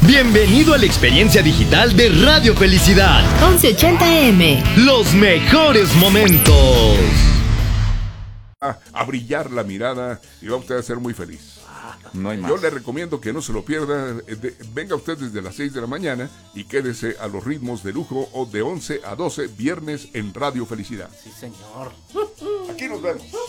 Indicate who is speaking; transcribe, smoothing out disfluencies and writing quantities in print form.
Speaker 1: Bienvenido a la experiencia digital de Radio Felicidad.
Speaker 2: 1180M.
Speaker 1: Los mejores momentos.
Speaker 3: A brillar la mirada y va usted a ser muy feliz.
Speaker 4: No hay más.
Speaker 3: Yo le recomiendo que no se lo pierda. Venga usted desde las 6 de la mañana y quédese a los ritmos de lujo o de 11 a 12 viernes en Radio Felicidad.
Speaker 4: Sí, señor.
Speaker 3: Aquí nos vemos.